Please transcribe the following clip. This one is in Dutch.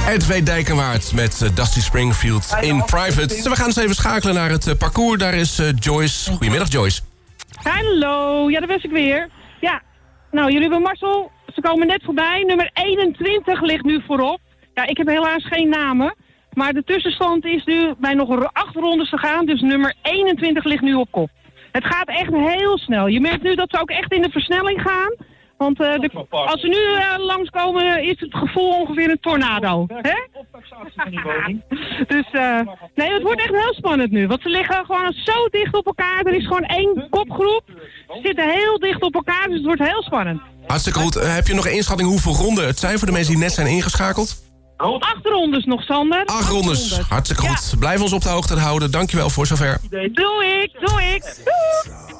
Edwin Dijkenwaard met Dusty Springfield in Private. We gaan eens even schakelen naar het parcours. Daar is Joyce. Goedemiddag, Joyce. Hallo, ja, daar was ik weer. Ja, nou, jullie hebben Marcel. Ze komen net voorbij. Nummer 21 ligt nu voorop. Ja, ik heb helaas geen namen. Maar de tussenstand is nu bij nog 8 rondes te gaan. Dus nummer 21 ligt nu op kop. Het gaat echt heel snel. Je merkt nu dat ze ook echt in de versnelling gaan. Want als ze nu langskomen is het gevoel ongeveer een tornado. Hè? Dus nee, het wordt echt heel spannend nu. Want ze liggen gewoon zo dicht op elkaar. Er is gewoon 1 kopgroep. Ze zitten heel dicht op elkaar, dus het wordt heel spannend. Hartstikke goed. Heb je nog een inschatting hoeveel ronden het zijn voor de mensen die net zijn ingeschakeld? 8 rondes nog, Sander. 8 rondes. Hartstikke goed. Blijf ons op de hoogte houden. Dankjewel voor zover. Doe ik. Doei.